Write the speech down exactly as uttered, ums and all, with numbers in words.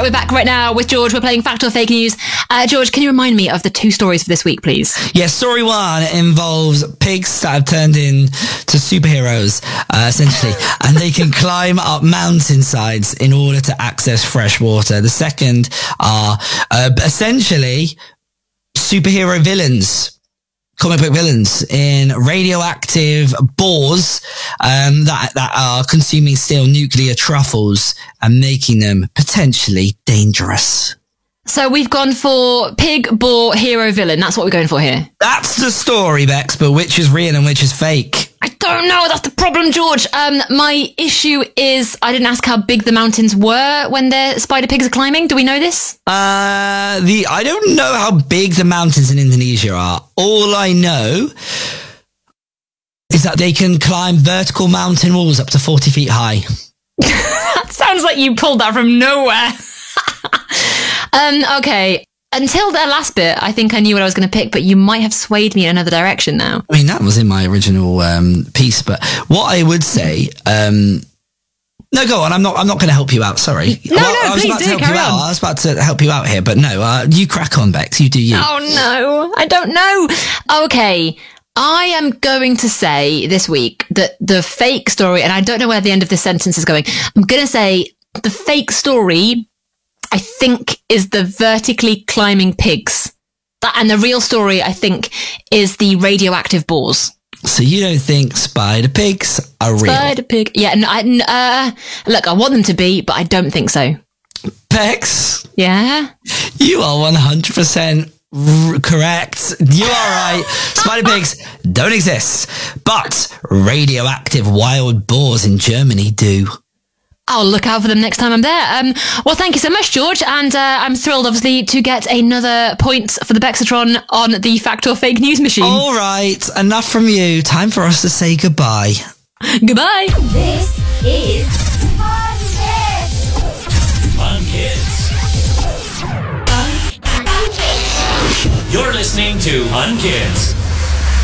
right, we're back right now with George. We're playing Fact or Fake News. Uh, George, can you remind me of the two stories for this week, please? Yeah, story one involves pigs that have turned into superheroes, uh, essentially, and they can climb up mountainsides in order to access fresh water. The second are uh, essentially superhero villains. Comic book villains in radioactive boars um, that that are consuming steel nuclear truffles and making them potentially dangerous. So we've gone for pig, boar, hero, villain. That's what we're going for here. That's the story, Bex, but which is real and which is fake? I don't know. That's the problem, George. Um, my issue is I didn't ask how big the mountains were when the spider pigs are climbing. Do we know this? Uh, the I don't know how big the mountains in Indonesia are. All I know is that they can climb vertical mountain walls up to forty feet high. That sounds like you pulled that from nowhere. um, okay. Until that last bit, I think I knew what I was going to pick, but you might have swayed me in another direction now. I mean, that was in my original um, piece, but what I would say... Um, no, go on. I'm not I'm not going to help you out. Sorry. No, well, no, I was please about do. to help Carry you on. out. I was about to help you out here, but no, uh, you crack on, Bex. You do you. Oh, no. I don't know. Okay. I am going to say this week that the fake story, and I don't know where the end of this sentence is going. I'm going to say the fake story, I think, is the vertically climbing pigs. That, and the real story, I think, is the radioactive boars. So you don't think spider pigs are real? Spider pig. Yeah, no, I, uh, look, I want them to be, but I don't think so. Bex? Yeah? You are one hundred percent r- correct. You are right. Spider pigs don't exist, but radioactive wild boars in Germany do. I'll look out for them next time I'm there. Um, well, thank you so much, George. And uh, I'm thrilled, obviously, to get another point for the Bexatron on the Fact or Fake News machine. All right, enough from you. Time for us to say goodbye. Goodbye. This is Fun Kids. Fun Kids. You're listening to Fun Kids.